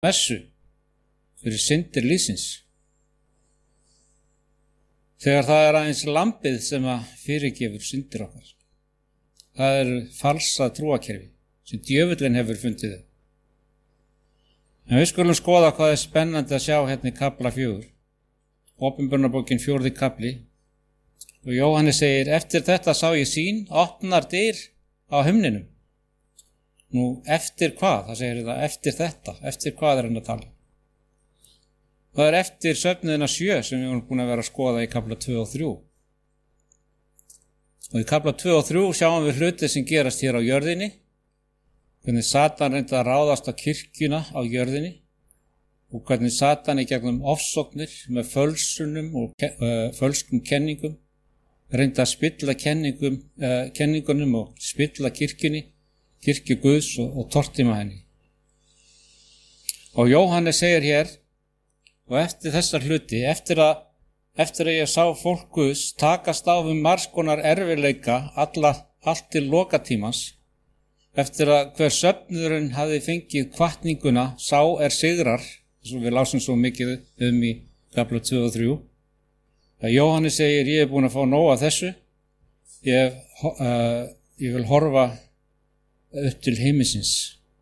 messu fyrir syndir lífsins. Þegar það aðeins lambið sem fyrirgefur syndir okkar. Það falsa trúarkerfi sem djöfullinn hefur fundið. En við skulum skoða hvað spennandi að sjá hérna í kafla 4. Opinberunarbókin 4. kafli. Og Jóhannes segir, eftir þetta sá ég sýn, opnar dyr á himninum. Nú, eftir hvað? Það segir það, eftir þetta. Eftir hvað hann að tala? Það eftir söfnuðina 7 sem við erum búin að vera að skoða í kafla 2 og 3. Og í kafla 2 og 3 sjáum við hluti sem gerast hér á jörðinni, hvernig Satan reyndi að ráðast á kirkjuna á jörðinni og hvernig Satan í gegnum ofsóknir með fölsunum og fölskum kenningum reyndi að spilla kenningunum og spilla kirkjunni, kirkju Guðs og tortíma henni. Og Jóhannes segir hér, og eftir þessar hluti, eftir að ég sá fólk Guðs takast á margs konar erfiðleika allt til lokatímans, eftir að hver söfnuðurinn hafði fengið hvatninguna, sá sigrar, eins og við lásum svo mikið í kafla 2 og 3, að Jóhannes segir, ég búin að fá nóg af þessu, ég vil horfa upp til himmisins,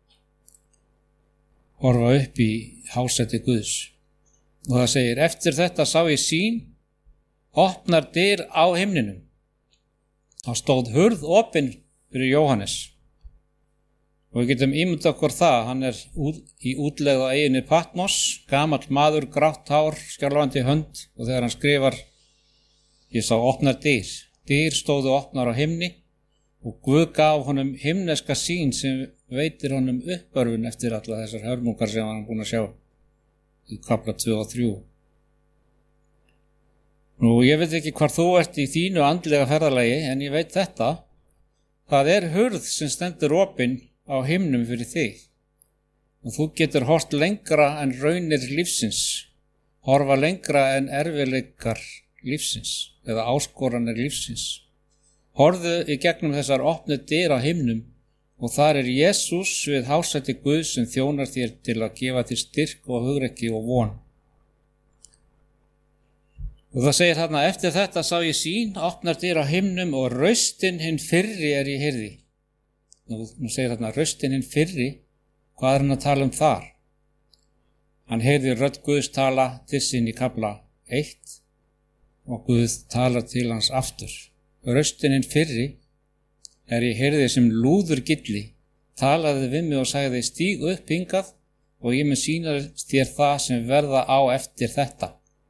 horfa upp í hásæti Guðs. Og það segir, eftir þetta sá ég sýn, opnar dyr á himninum. Þá stóð hurð opin fyrir Jóhannes. Og við getum ímyndað okkur það, hann í útlegð á eyjunni Patmos, gamall maður, grátt hár, skjálfandi hönd, og þegar hann skrifar, ég sá opnar dyr. Dyr stóðu opnar á himni, og Guð gaf honum himneska sýn sem veitir honum uppörfun eftir alla þessar hörmungar sem hann búin að sjá í kafla 2 og 3. Nú, ég veit ekki hvar þú ert í þínu andlega ferðalagi, en ég veit þetta, það hurð sem stendur opin á himnum fyrir þig. Og þú getur hort lengra en raunir lífsins, horfa lengra en erfiðleikar lífsins, eða áskoranir lífsins. Horfðu í gegnum þessar opnu dyr á himnum, og þar Jesús við hásæti Guðs sem þjónar þér til að gefa þér styrk og hugrekki og von. Og það segir þarna, eftir þetta sá ég sýn, opnar dyr á himnum og raustin hinn fyrri ég heyrði. Nú segir þarna, raustin hinn fyrri, hvað hann að tala þar? Hann heyrði rödd Guðs tala til sín í kafla 1 og Guð talar til hans aftur. Raustin hinn fyrri ég heyrði sem lúður gilli, talaði við mig og sagði, stíg upp hingað og ég mun sýna þér það sem verða á eftir þetta.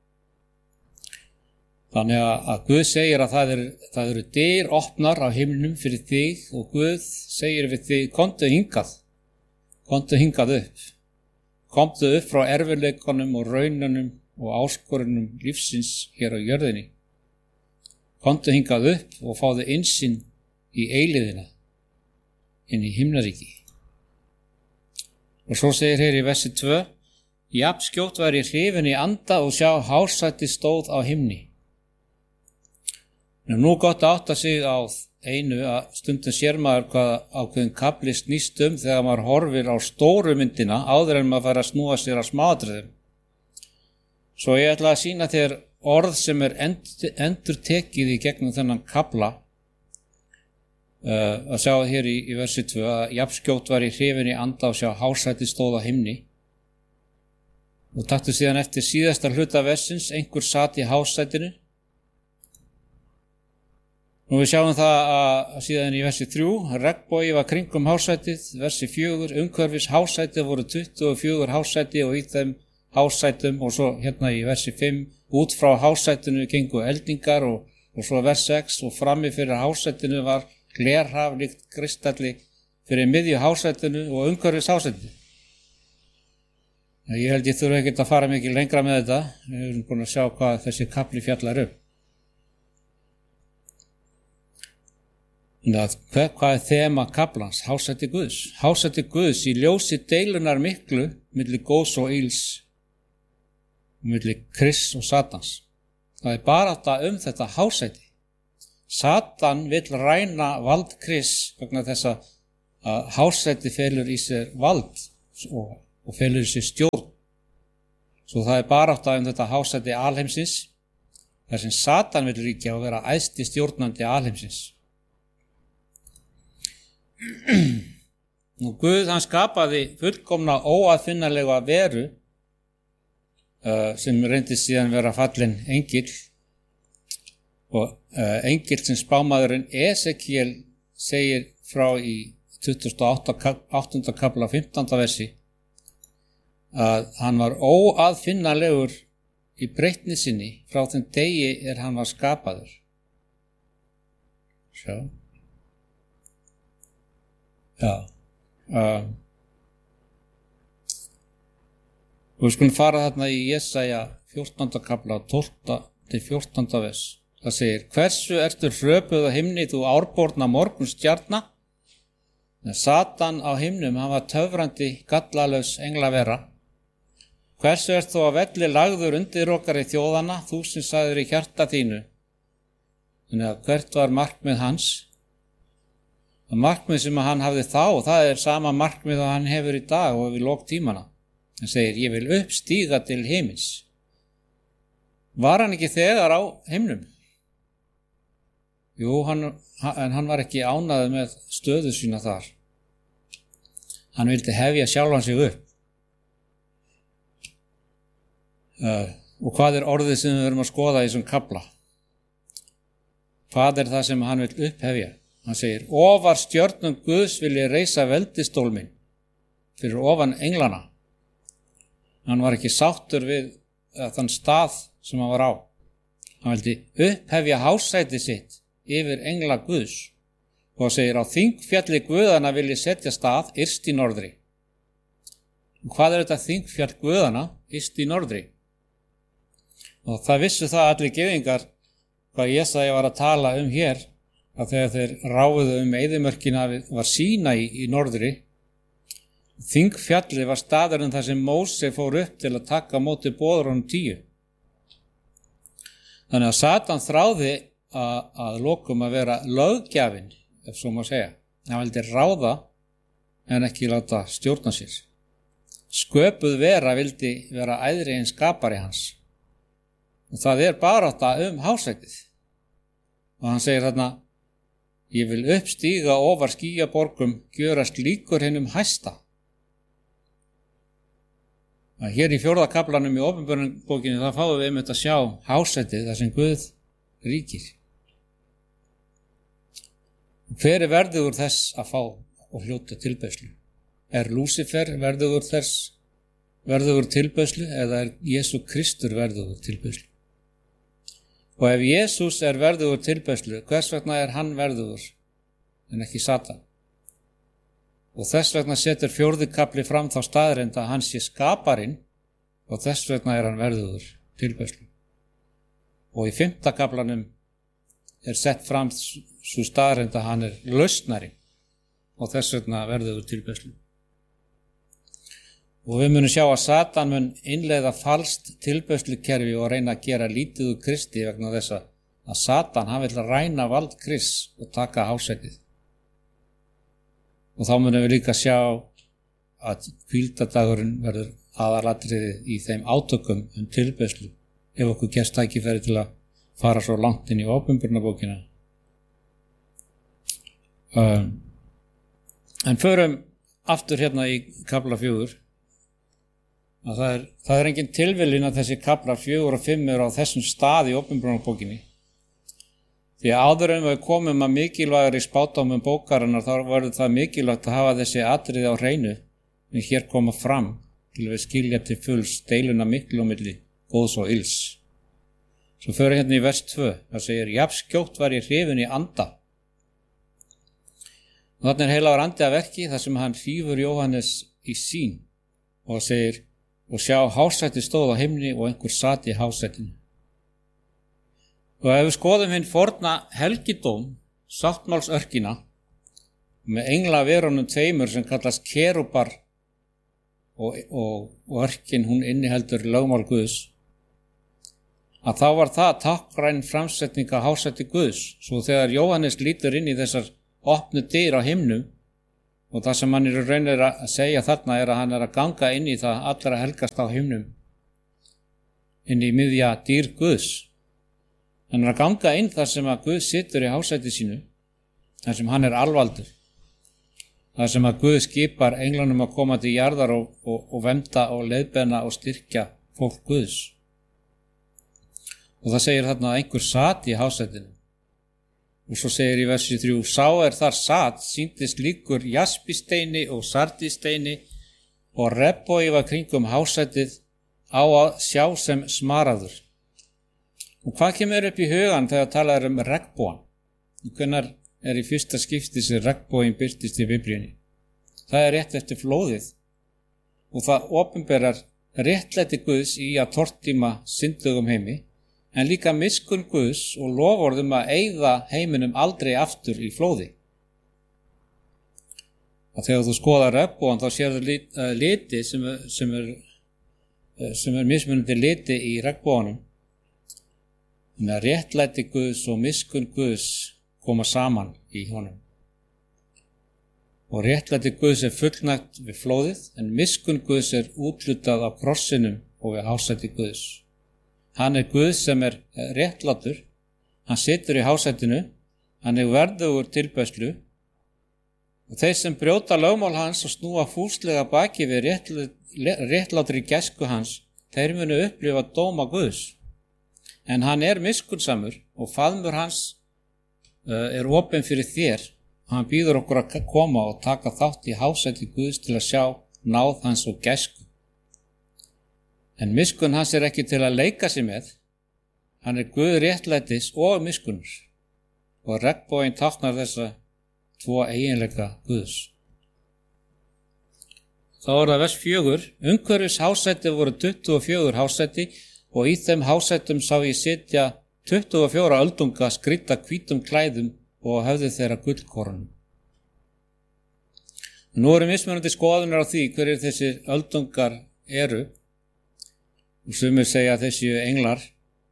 Þannig að Guð segir að það eru dyr opnar á himnum fyrir þig og Guð segir við þig, komdu hingað upp. Komdu upp frá erfiðleikunum og raununum og áskorunum lífsins hér á jörðinni. Komdu hingað upp og fáðu innsýn í eilíðina, inn í himnaríki. Og svo segir hér í versi 2, jafn skjótt var ég hrifinn í anda og sjá hásæti stóð á himni. Nú gott að átta sig á einu að stundum sér maður hvað ákveðin kafli snýst þegar maður horfir á stóru myndina áður en maður fær að snúa sér að smáatriðum. Svo ég ætla að sýna þér orð sem endur tekið í gegnum þennan kafla. Að sjá hér í versi 2 að jafnskjótt var ég hrifinn í anda og sjá hásæti stóð á himni. Og taktu síðan eftir síðasta hluta versins, einhver sat í hásætinu. Nú við sjáum það að síðan í versi 3, regnbogi var kringum hásætið, versi 4, umhverfis hásætið voru 24 hásæti og í þeim hásætum og svo hérna í versi 5, út frá hásætinu gengu eldingar og svo vers 6 og frammi fyrir hásætinu var glerhaf líkt kristalli fyrir miðju hásætinu og umhverfis hásætinu. Ég held ég þurfi ekkert að fara mikið lengra með þetta. Við erum búin að sjá hvað þessi kafli fjallar Hvað þema kaflans? Hásæti Guðs. Hásæti Guðs í ljósi deilunar miklu milli góðs og ills, milli Krists og Satans. Það barátta þetta hásæti. Satan vill ræna vald Krists vegna þess að hásæti felur í sér vald og og felur í sér stjórn. Svo það barátta þetta hásæti alheimsins, þar sem Satan vil ríkja og vera æðsti stjórnandi alheimsins. Nú Guð, hann skapaði fullkomna óaðfinnanlega veru sem reyndist síðan vera fallinn engill, og engill sem spámaðurinn Esekiel segir frá í 28. kapla 15. versi að hann var óaðfinnanlegur í breytni sinni frá þeim degi hann var skapaður. Sjá. Já. Og við skulum fara þarna í Jesaja 14. kapla 12. til 14. vers. Það segir: hversu ertu hröpuð á himni, þú árborna morgunstjarna? Satan á himnum, hann var töfrandi, gallalaus englavera. Hversu ert þú á velli lagður undir okkar í þjóðana, þú sem sagðir í hjarta þínu? Þannig að hvert var markmið hans? Það markmið sem hann hafði þá, það sama markmið að hann hefur í dag og við lok tímana. Hann segir: ég vil uppstíga til himins. Var hann ekki þegar á himnum? Jú, en hann var ekki ánægður með stöðu sína þar. Hann vildi hefja sjálfan sig upp. Og hvað orðið sem við verum að skoða í þessum kafla? Hvað það sem hann vil upphefja? Hann segir: ofar stjörnum Guðs vil ég reisa veldistól minn fyrir ofan englana. Hann var ekki sáttur við þann stað sem hann var á. Hann vildi upphefja hásæti sitt yfir engla Guðs og segir: á þingfjalli Guðana vil ég setja stað yst í norðri. Og hvað þetta þingfjall Guðana yst í norðri? Og það vissu það allir gyðingar hvað Jesaja var að tala hér, að þegar þeir ráfuðu eyðimörkina var Sínaí í norðri. Þingfjalli var staðurinn þar sem Móse fór upp til að taka á móti boðorðunum 10. Þannig að Satan þráði að lokum að vera löggjafinn, ef svo má segja. Hann vildi ráða en ekki láta stjórna sér. Sköpuð vera vildi vera æðri en skapari hans. Og það barátta hásætið. Og hann segir þarna: ég vil uppstíga ofar skýjaborgum, gjörast líkur hinum hæsta. Hér í 4. kaflanum í Opinberunarbókinni það fáum við einmitt að sjá hásætið þar sem Guð ríkir. Hver verðugur þess að fá og hljóta tilbeiðslu? Lúsifer verðugur tilbeiðslu eða Jesú Kristur verðugur tilbeiðslu? Og ef Jesús verðugur tilbeiðslu, hvers vegna hann verðugur en ekki Satan? Og þess vegna setur 4. kafli fram þá staðreynd að hann sé skaparinn og þess vegna hann verðugur tilbeiðslu. Og í 5. kaflanum sett fram svo staðreynd að hann lausnari og þess vegna verðugur tilbeiðslu. Og við munum sjá að Satan mun innleiða falskt tilbeiðslukerfi og reyna að gera lítið úr Kristi vegna þess að Satan hann vil ræna vald Krists og taka hásætið. Og þá munum við líka sjá að hvíldardagurinn verður aðalatriði í þeim átökum tilbeiðslu ef okkur gefst tækifæri til að fara svo langt inn í Opinberunarbókina. En förum aftur hérna í kafla 4. Að það engin tilviljun að þessi kaflar 4 og 5 á þessum stað í Opinberunarbókinni. Því að áður en við komum að mikilvægari spádómum bókarinnar þá verður það mikilvægt að hafa þessi atriði á hreinu en hér koma fram til við skilja til fulls deiluna miklu á milli góðs og ills. Svo förum hérna í vers 2, það segir: jafnskjótt var ég hrifinn í anda. Og þarna heilagur andi að verki þar sem hann hrífur Jóhannes í sýn og segir: og sjá, hásæti stóð á himni og einhver sat í hásætinu. Og ef við skoðum hinn forna helgidóm, sáttmálsörkina, með englaverunum 2 sem kallast kerúbar og örkin hún inniheldur lögmál Guðs, að þá var það táknræn framsetning af hásæti Guðs. Svo þegar Jóhannes lítur inn í þessar opnu dyr á himnum, Og það sem hann í raun að segja þarna að hann að ganga inn í það allra helgast á himnum, inn í miðja dýr Guðs. Hann að ganga inn þar sem að Guð situr í hásæti sínu, þar sem hann alvaldur, þar sem að Guð skipar englanum að koma til jarðar og vernda og leiðbeina og styrkja fólk Guðs. Og það segir þarna að einhver sat í hásætinu. Og svo segir í versi 3, sá þar sat, sýndist líkur jaspisteini og sardisteini og rebbói var kringum hásætið á að sjá sem smaraður. Og hvað kemur upp í hugan þegar talað regnbogan? Hvenær í fyrsta skipti sem regnboginn birtist í Biblíunni? Það rétt eftir flóðið og það opinberar réttlæti Guðs í að tortíma syndugum heimi, en líka miskunn Guðs og loforðum að eyða heiminum aldrei aftur í flóði. Og þegar þú skoðar regnbogann þá sérðu liti sem mismunandi liti í regnboganum. Þannig að réttlæti Guðs og miskunn Guðs koma saman í honum. Og réttlæti Guðs fullnægt við flóðið, en miskunn Guðs úthlutað á krossinum og við hásæti Guðs. Hann Guð sem réttlátur, hann situr í hásætinu, hann verðugur tilbærslu og þeir sem brjóta lögmál hans og snúa fúslega baki við réttlátri gæsku hans, þeir munu upplifa dóma Guðs. En hann miskunnsamur og faðmur hans opinn fyrir þér og hann býður okkur að koma og taka þátt í hásæti Guðs til að sjá náð hans og gæsku. En miskunn hans ekki til að leika sig með, hann Guð réttlætis og miskunnur og regnboginn táknar þessa tvo eiginleika Guðs. Þá það vers 4, umhverfis hásæti voru 24 hásæti og í þeim hásætum sá ég sitja 24 öldunga skrýdda hvítum klæðum og höfðu þeirra gullkorunum. Nú mismunandi skoðunar á því hverjir þessir öldungar eru. Og sumir segja að þessi englar.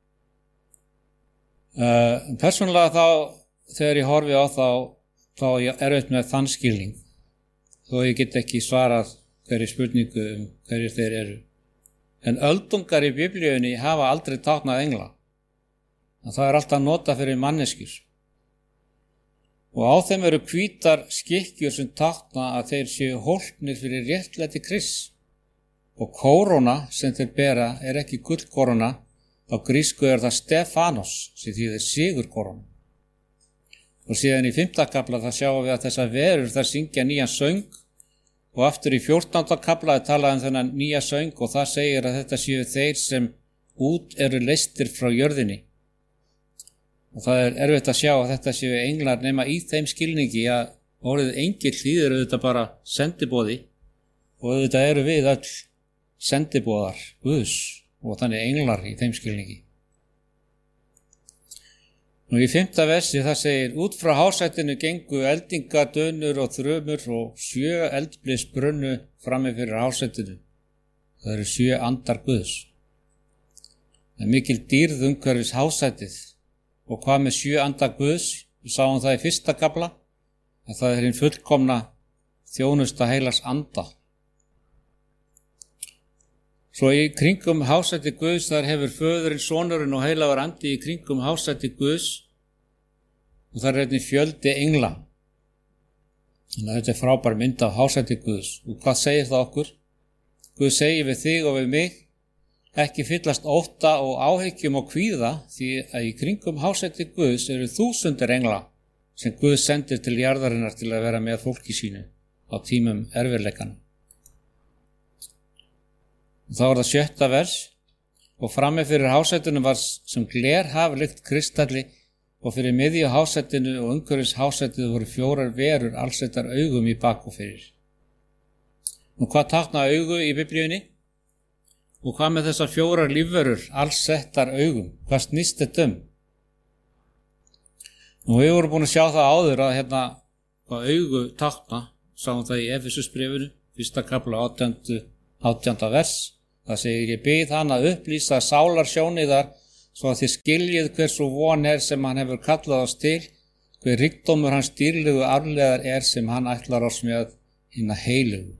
Persónulega þá, þegar ég horfi á þá erfitt með þann skilning, þó ég get ekki svarað hverju spurningu hverjir þeir eru. En öldungar í Biblíunni hafa aldrei táknað engla. Það alltaf notað fyrir manneskjur. Og á þeim eru hvítar skikkjur sem tákna að þeir séu hólpnir fyrir réttlæti Krists. Og kóróna sem þeir bera ekki gullkóróna, á grísku það Stefanos, sem þýðir sigurkóróna. Og síðan í 5. kafla það sjáum við að þessar verur þar syngja nýjan söng og aftur í 14. kafla talað þennan nýja söng og það segir að þetta séu þeir sem út eru leystir frá jörðinni. Og það erfitt að sjá að þetta séu englar nema í þeim skilningi að orðið engill þýðir auðvitað bara sendiboði og auðvitað eru við öll sendiboðar Guðs og þannig englar í þeim skilningi. Nú í 5. versi það segir út frá hásætinu gengu eldinga, dönur og þrumur og 7 eldblis brunnu frammi fyrir hásætinu. Það eru 7 andar Guðs. Það mikil dýrð umhverfis hásætið og hvað með 7 andar Guðs, við sáum það í 1. kafla að það hinn fullkomna þjónusta heilags anda. Svo í kringum hásæti Guðs þar hefur föðurinn, sonurinn og heilagur andi í kringum hásæti Guðs og þar einnig fjöldi engla. Þannig að þetta frábær mynd af hásæti Guðs. Og hvað segir það okkur? Guð segir við þig og við mig, ekki fyllast ótta og áhyggjum og kvíða því að í kringum hásæti Guðs eru 1000 engla sem Guð sendir til jarðarinnar til að vera með fólki sínu á tímum erfiðleikana. Þá það 7. vers og frammi fyrir hásætinu var sem glerhaf lykt kristalli og fyrir miðju hásætinu og umhverfis hásætinu voru 4 verur allsettar augum í bak og fyrir. Nú hvað tákna augu í Biblíunni? Og hvað með þessar 4 lífverur allsettar augum? Hvað snýst þetta Nú við vorum búin að sjá það áður að hvað augu tákna, sáum það í Efesusbréfinu, 1. kafla 18. vers. Það segir ég bið hann að upplýsa sálarsjóniðar svo að þið skiljið hversu von sem hann hefur kallað oss til, hver ríkdómur hans dýrlegu arfleðar sem hann ætlar oss með hina heilugu.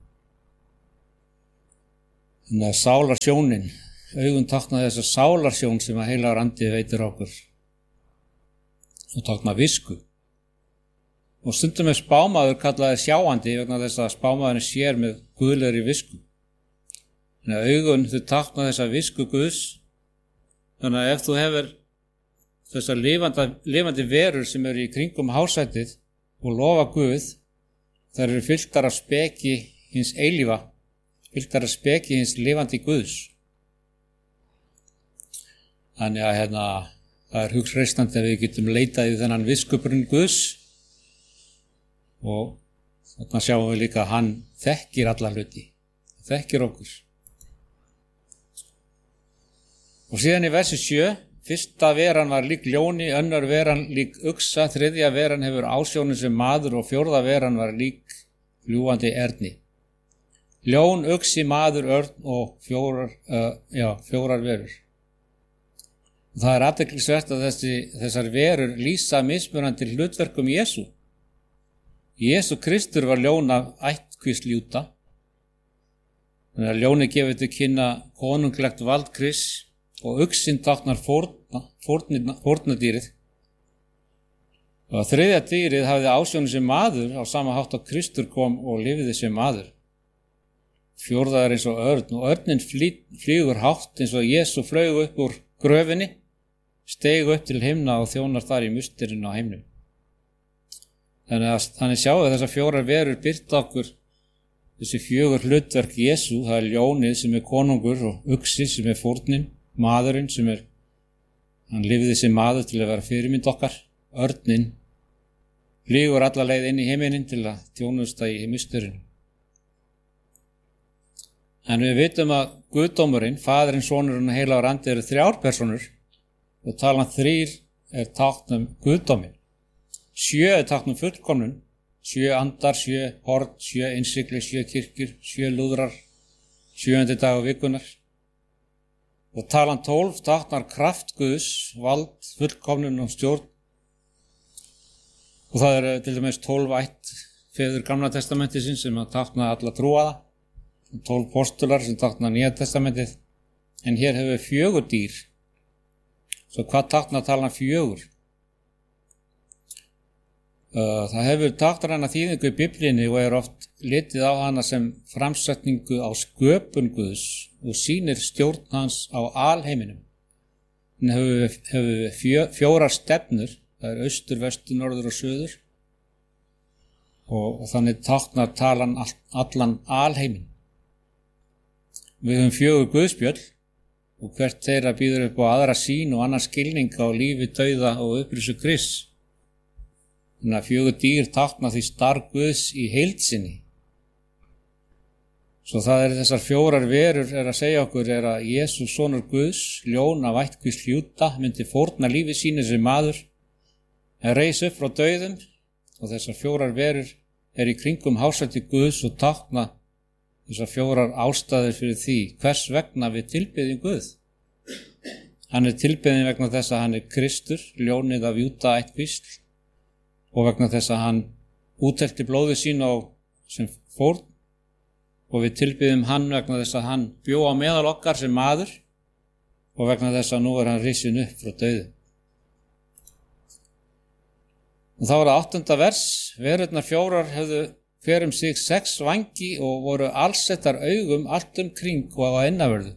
Þannig að sálarsjónin, augun tákna þessa sálarsjón sem að heilagur andi veitir okkur og tákna visku. Og stundum er spámaður kallaði sjáandi vegna þess að spámaðurinn sér með guðlegri visku. Þannig að augun þau tákna þessa visku Guðs. Þannig að ef þú hefur þessar lifandi verur sem eru í kringum hásætið og lofa Guð, þær eru fylltar af speki hins eilífa, fylltar af speki hins lifandi Guðs. Þannig að það er hugsreistandi að við getum leitað í þennan viskubrunn Guðs og þarna sjáum við líka að hann þekkir alla hluti, þekkir okkur. Og síðan í versi 7, fyrsta veran var lík ljóni, önnur veran lík uxa, þriðja veran hefur ásjónu sem maður og fjórða veran var lík fljúgandi erni. Ljón, uxi, maður, örn og fjórar verur. Og það er athyglisvert að þessar verur lýsa mismunandi hlutverkum Jesú. Jesú Kristur var ljón af ættkvísl Júda. Þannig að ljóni gefur til kynna konunglegt vald Krists og uxinn táknar fórnadýrið. Og þriðja dýrið hafði ásjónu sem maður á sama hátt að Kristur kom og lifði sem maður. Fjórða er eins og örn og örnin flýgur hátt eins og Jesú flaug upp úr gröfinni, steig upp til himna og þjónar þar í musterinu á himnum. Þannig sjáum við þessar fjórar verur birta okkur þessi fjögur hlutverk Jesú. Það er ljónið sem er konungur og uxi sem er fórnin, maðurinn sem hann lifði sem maður til að vera fyrirmynd okkar. Örnin flýgur alla leið inn í himinin til að þjónusta í musterinu. En við vitum að Guðdómurinn, Faðirinn, Sonurinn og heilagur andi eru 3 persónur og talan 3 er tákn Guðdóminn. 7 er tákn fullkomnun, 7 andar, 7 horn, 7 innsigli, 7 kirkjur, 7 lúðrar, 7. dag vikunar. Og talan 12 táknar kraft Guðs, vald, fullkomnun og stjórn. Og það eru til dæmis 12 ættfeður Gamla testamentisins sem tákna alla trúaða, 12 postular sem tákna Nýja testamentið, en hér hefur 4 dýr. Svo hvað tákna talan 4? Það hefur táknar hana þýðingu í Biblíunni og er oft litið á hana sem framsetningu á sköpun Guðs og sýnir stjórn hans á alheiminum. Hún hefur 4 stefnur, það er austur, vestur, norður og suður og þannig táknar talan allan alheimin. Við höfum 4 guðspjöll og hvert þeirra býður upp á aðra sýn og annar skilning á lífi, dauða og upprisu Krists. Þannig að 4 dýr tákna því starf Guðs í heild sinni. Svo það er þessar 4 verur er að segja okkur er að Jesús sonur Guðs, ljón af ættkvísl Júda, myndi fórna lífi sínu sem maður, en reis upp frá dauðum og þessar 4 verur er í kringum hásæti Guðs og tákna þessar 4 ástæður fyrir því hvers vegna við tilbiðjum Guð. Hann er tilbiðin vegna þess að hann er Kristur, ljónið af Júda ættkvísl, og vegna þess að hann úthelti blóði sín sem fórn og við tilbiðum hann vegna þess að hann bjó á meðal okkar sem maður og vegna þess að nú er hann risin upp frá dauðu. Og þá var það 8. vers, verurnar 4 hefðu hver sig 6 vængi og voru allsettar augum allt kring og á innavörðu.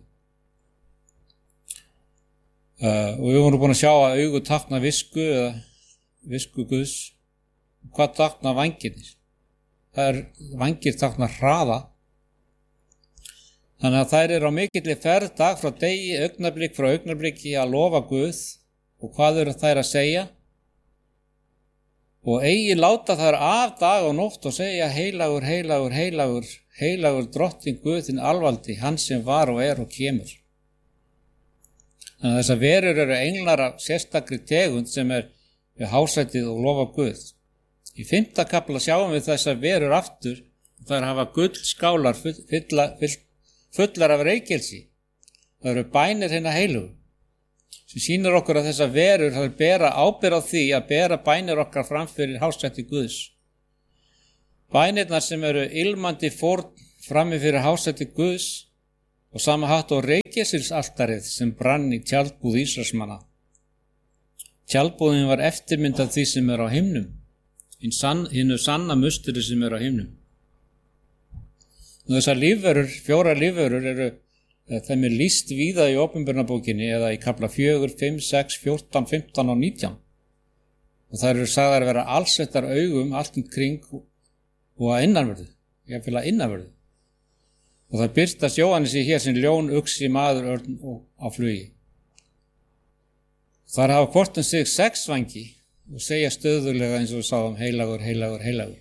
Og við vorum búin að sjá að augu tákna visku eða visku Guðs. Hvað tákna vængirnir? Það er vængir tákna hraða. Þannig að þær eru á mikilli ferð dag frá degi, augnablik frá augnabliki að lofa Guð. Og hvað eru þær að segja? Og eigi láta þær af dag og nótt og segja heilagur, heilagur, heilagur, heilagur drottinn Guð þinn alvaldi, hann sem var og er og kemur. Þannig að þessar verur eru englar af sérstakri tegund sem er við hásætið og lofa Guð. Í 5. kafla sjáum við þessar verur aftur og þær hafa gullskálar fullar af reykelsi. Það eru bænir hinna heilugu sem sýnir okkur að þessar verur þær bera ábyrgð á því að bera bænir okkar fram fyrir hásæti Guðs. Bænirnar sem eru ilmandi fórn frammi fyrir hásæti Guðs og sama hátt og reykjelsilsaltarið sem brann í tjaldbúð Ísraelsmanna. Tjaldbúðin var eftirmynd af því sem á himnum, hinu sanna musteri sem á himnum. Og þessar lífverur, 4 lífverur þeim lýst víða í Opinberunarbókinni eða í kafla 4, 5, 6, 14, 15 og 19. Og þær eru sagðar að vera allsettar augum allt kring og að innanverðu, jafnvel að innanverðu. Og það birtast Jóhannesi hér sem ljón, uxi, maður, örn og á flugi. Þar hafa hvort sig 6 vængi og segja stöðulega eins og við sáum heilagur, heilagur, heilagur.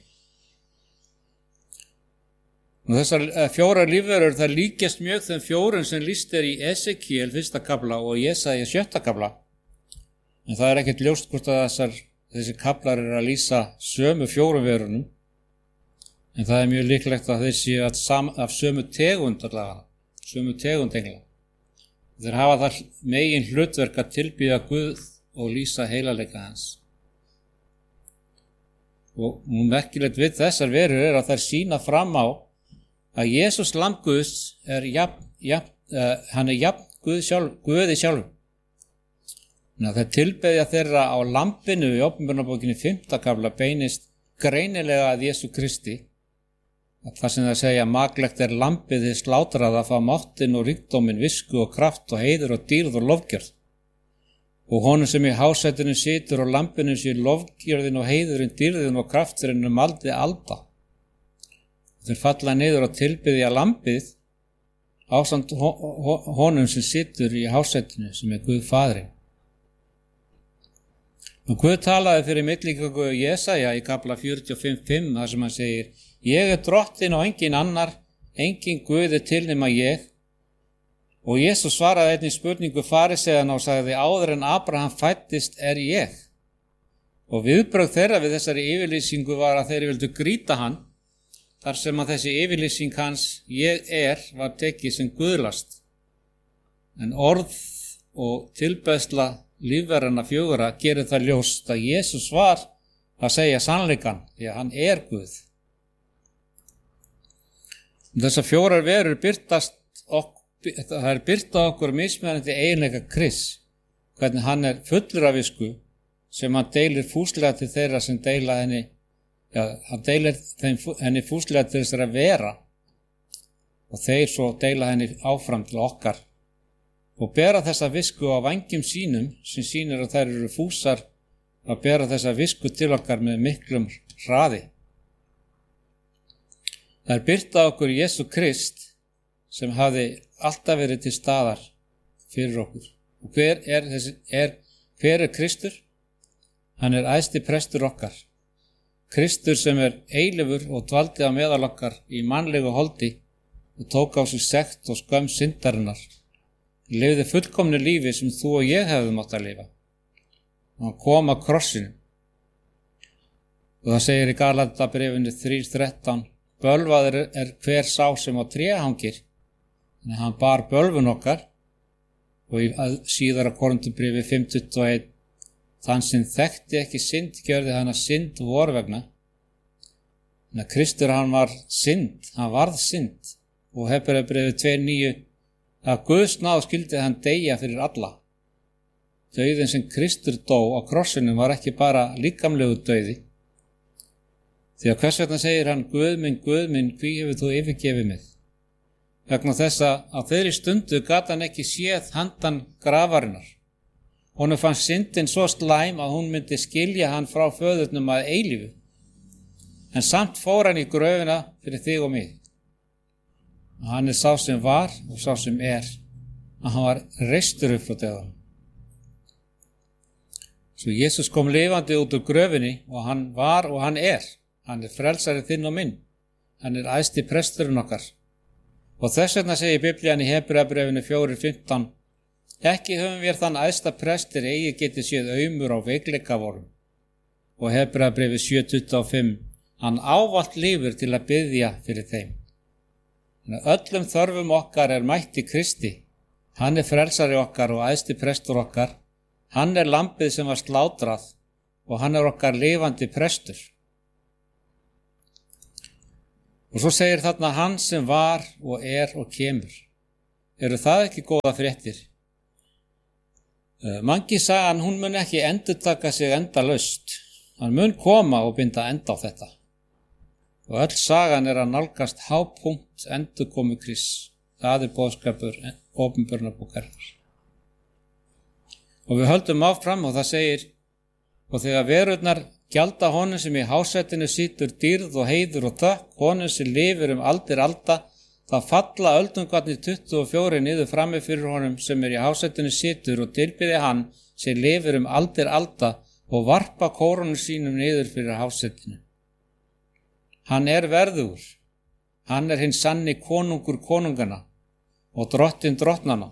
Og þessar 4 lífverur það líkjast mjög þeim 4 sem lýst í Esekiel 1. kafla og Jesaja 7. kafla. En það ekkert ljóst hvort að þessi kaflar að lýsa sömu 4 verunum. En það mjög líklegt að þeir séu af sömu tegund allavega, sömu tegund engla. Þeir hafa þar megin hlutverk að tilbýða Guð og lýsa heilaleika hans. Og merkilegt við þessar verur að þær sýna fram á að Jesús lamb Guðs hann jafn Guði sjálfum. Það tilbeðja þeirra á lambinu í Opinberunarbókinni 5. kafla beinist greinilega að Jesú Kristi. Það sem það segja maklegt lambið þið slátrað að fá máttin og ríkdómin, visku og kraft og heiður og dýrð og lofgjörð. Og honum sem í hásætinu situr og lambinu sé lofgjörðin og heiðurinn, dýrðin og krafturinn aldi alda. Þeir falla niður og tilbiðja lambið ásamt honum sem situr í hásætinu sem Guð Faðirinn. Og Guð talaði fyrir milligöngu Jesaja í kafla 45:5 þar sem hann segir: Ég drottinn og engin annar, engin Guð til nema ég. Og Jesús svaraði einnig spurningu fariseiðana og sagði: áður en Abraham fæddist ég. Og viðbrögð þeirra við þessari yfirlýsingu var að þeir vildu grýta hann, þar sem að þessi yfirlýsing hans ég var tekið sem guðlast. En orð og tilbeiðsla lífverðanna 4 gerir það ljóst að Jesús var að segja sannleikann, því að hann Guð. Þessar 4 verur birta okkur mismunandi eiginleika Krists, hvernig hann fullur af visku sem hann deilir fúslega til þeirra sem deila henni, hann deilir henni fúslega til þessara vera og þeir svo deila henni áfram til okkar og bera þessa visku á vængjum sínum sem sýnir að þær eru fúsar að bera þessa visku til okkar með miklum hraði. Það birta okkur Jesú Krist sem hafði alltaf verið til staðar fyrir okkur. Og hver Kristur? Hann æðsti prestur okkar. Kristur sem eilífur og dvaldi á meðal okkar í mannlegu holdi og tók á sig sekt og skömm syndarinnar. Lifði fullkomnu lífi sem þú og ég hefðum átt að lifa. Og hann kom að krossinu. Og það segir í Galatabréfinu 3:13: Bölvaður hver sá sem á tré hangir, en hann bar bölvun okkar. Og í síðara Korinthubréfi 5:21: Þann sem þekkti ekki synd gjörði hann að synd vor vegna. En að Kristur hann var synd, hann varð synd. Og Hebreabréfi 2:9: Að Guðs náð skyldi hann deyja fyrir alla. Dauðinn sem Kristur dó á krossinum var ekki bara líkamlegu dauði. Því að hvers vegna segir hann: Guð minn, hví hefur þú yfirgefið mig? Vegna þess að þeirri stundu gat hann ekki séð handan grafarinnar. Honum fannst syndin svo slæm að hún myndi skilja hann frá föðurnum að eilífu. En samt fór hann í gröfina fyrir þig og mig. Og hann sá sem var og sá sem að hann var reistur upp frá dauðanum. Svo Jesús kom lifandi út úr gröfinni og hann var og hann Hann frelsari þinn og minn. Hann æðsti presturinn okkar. Og þess vegna segir Biblían í Hebreabréfinu 4:15: Ekki höfum við þann æðsta prestur eigi geti séð aumur á veikleika vorum. Og Hebreabréfi 7:25: Hann ávallt lifir til að biðja fyrir þeim. Öllum þörfum okkar mætt í Kristi. Hann frelsari okkar og æðsti prestur okkar. Hann lambið sem var slátrað og hann okkar lifandi prestur. Og svo segir þarna hann sem var og er og kemur. Eru það ekki góða fréttir? Mangi sagan, hún mun ekki endurtaka sig endalaust. Hann mun koma og binda enda á þetta. Og öll sagan er að nálgast hápunkt endurkomu Krists. Það er boðskapur Opinberunarbókarinnar. Og við höldum áfram og það segir: og þegar verurnar gjalda honum sem í hásætinu situr dýrð og heiður og þökk, honum sem lifir aldir alda, það falla öldungarnir 24 niður frammi fyrir honum sem í hásætinu situr og tilbiðja hann sem lifir aldir alda og varpa kórunum sínum niður fyrir hásætinu. Hann er verðugur, hann er hinn sanni konungur konungana og drottinn drottnana.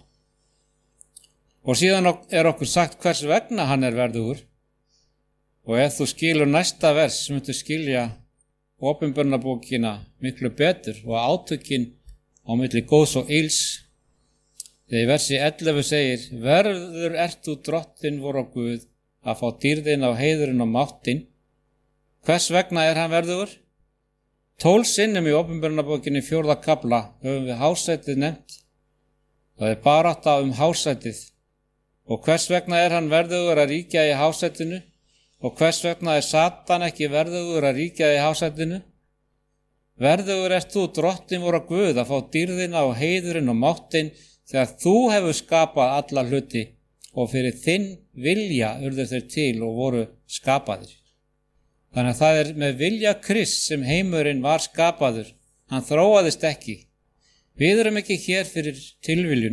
Og síðan er okkur sagt hvers vegna hann er verðugur. Og ef þú skilur næsta vers, myndu skilja Opinberunarbókina miklu betur og átökin á milli góðs og ills. Þegar í versi 11 segir: verður ert þú drottinn vor og Guð að fá dýrðin á heiðurinn og máttin. Hvers vegna er hann verðugur? 12 sinnum í Opinberunarbókinni 4. kafla höfum við hásætið nefnt. Það er barátta hásætið. Og hvers vegna er hann verðugur að ríkja í hásætinu? Og hvers vegna er Satan ekki verðugur að ríkja í hásætinu? Verðugur ert þú drottinn vor og Guð að fá dýrðina og heiðurinn og máttin þegar þú hefur skapað alla hluti og fyrir þinn vilja urðu þeir til og voru skapaðir. Þannig að það er með vilja Krists sem heimurinn var skapaður. Hann þróaðist ekki. Við erum ekki hér fyrir tilviljun.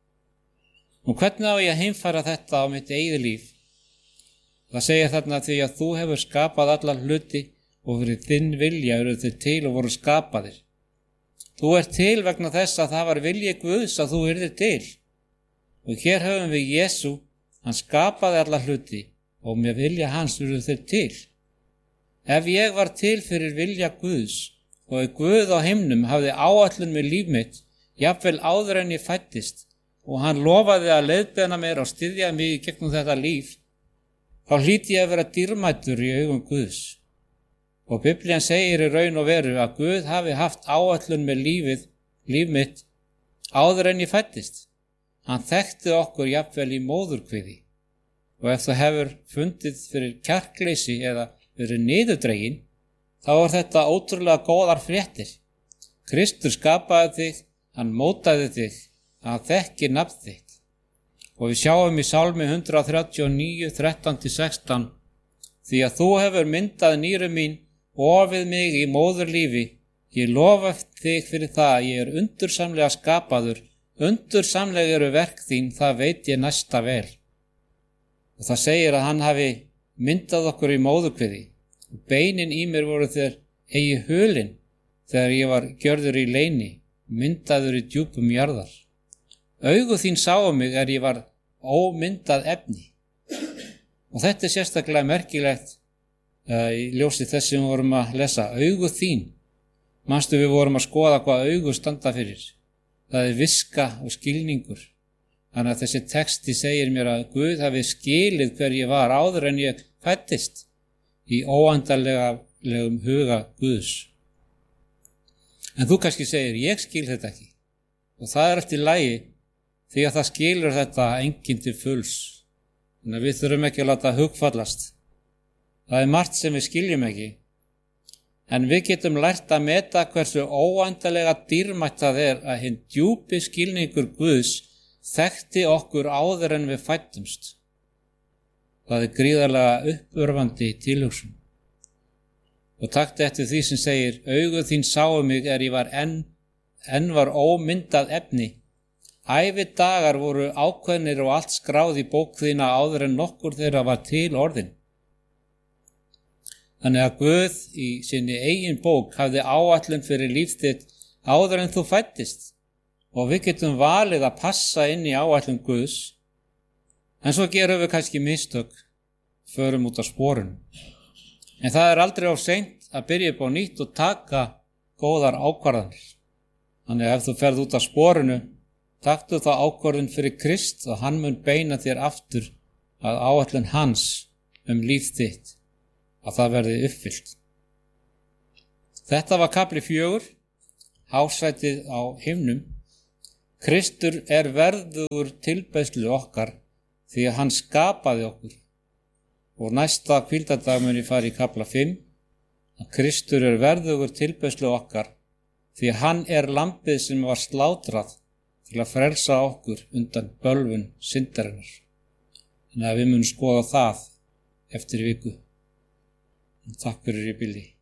Og hvernig á ég að heimfæra þetta á mitt eigið líf? Það segir þarna því að þú hefur skapað alla hluti og fyrir þinn vilja eru þau til og voru skapaðir. Þú ert til vegna þess að það var vilji Guðs að þú yrðir til. Og hér höfum við Jesú, hann skapaði alla hluti og með vilja hans eru þau til. Ef ég var til fyrir vilja Guðs og ef Guð á himnum hafði áætlun með líf mitt, jafnvel áður en ég fæddist, og hann lofaði að leiðbeina mér og styðja mig í gegnum þetta líf, þá hlýt ég að vera dýrmætur í augum Guðs. Og Biblían segir í raun og veru að Guð hafi haft áætlun með líf mitt, áður en ég fæddist. Hann þekkti okkur jafnvel í móðurkviði. Og ef þú hefur fundið fyrir kjarkleysi eða fyrir niðurdregin, þá er þetta ótrúlega góðar fréttir. Kristur skapaði þig, hann mótaði þig, hann þekkir nafn þitt. Og við sjáum í Sálmi 139, 13-16: því að þú hefur myndað nýru mín, ofið mig í móðurlífi, ég lofa þig fyrir það, ég er undursamlega skapaður, undursamlega eru verk þín, það veit ég næsta vel. Og það segir að hann hafi myndað okkur í móðurkviði. Beinin í mér voru þeir eigi hulin þegar ég var gjörður í leyni, myndaður í djúpum jarðar. Augu þín sáu mig ég var ómyndað efni. Og þetta er sérstaklega merkilegt í ljósi þess sem við vorum að lesa. Augu þín. Manstu við vorum að skoða hvað augu standa fyrir. Það er viska og skilningur. Þannig að þessi texti segir mér að Guð hafi skilið hver ég var áður en ég fæddist í óendanlegum huga Guðs. En þú kannski segir, ég skil þetta ekki. Og það er eftir lagi, því að það skilur þetta enginn til fulls. Þannig að við þurfum ekki að láta hugfallast. Það er margt sem við skiljum ekki. En við getum lært að meta hversu óendanlega dýrmætt það er að hinn djúpi skilningur Guðs þekkti okkur áður en við fættumst. Það er gríðarlega uppörvandi tilhugsun. Og taktu eftir því sem segir: augu þín sáu mig ég var enn var ómyndað efni. Ævi dagar voru ákveðnir og allt skráð í bók þína áður en nokkur þeirra var til orðin. Þannig að Guð í sinni eigin bók hafði áætlun fyrir líf þitt áður en þú fæddist. Og við getum valið að passa inn í áætlun Guðs. En svo gerum við kannski mistök, förum út á sporinu. En það er aldrei of seint að byrja upp á nýtt og taka góðar ákvarðanir. Þannig að ef þú ferð út á sporinu, taktu þá ákvörðun fyrir Krist og hann mun beina þér aftur að áætlun hans líf þitt, að það verði uppfyllt. Þetta var kafli 4, hásætið á himnum. Kristur er verðugur tilbeiðslu okkar því að hann skapaði okkur. Og næsta hvíldardag mun ég fara í kafla 5, að Kristur er verðugur tilbeiðslu okkar því að hann er lambið sem var slátrað til að frelsa okkur undan bölvun syndarinnar. Þannig að við munum skoða það eftir viku. Takk fyrir í bili.